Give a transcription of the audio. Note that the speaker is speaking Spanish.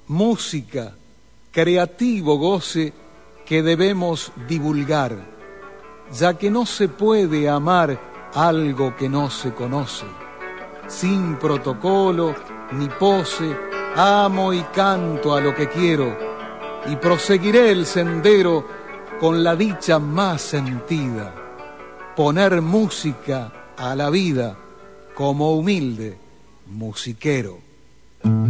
música, creativo goce que debemos divulgar, ya que no se puede amar algo que no se conoce. Sin protocolo ni pose, amo y canto a lo que quiero, y proseguiré el sendero con la dicha más sentida, poner música a la vida como humilde musiquero.